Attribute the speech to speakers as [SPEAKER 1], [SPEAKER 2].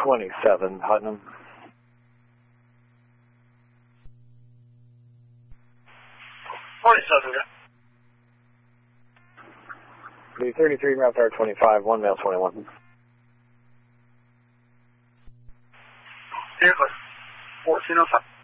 [SPEAKER 1] 27, Putnam. The 33 route tower 25, 1 male 21.
[SPEAKER 2] Vehicle 1405.